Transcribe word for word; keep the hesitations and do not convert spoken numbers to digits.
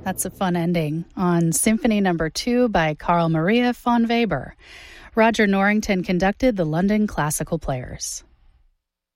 That's a fun ending on Symphony Number Two by Carl Maria von Weber. Roger Norrington conducted the London Classical Players.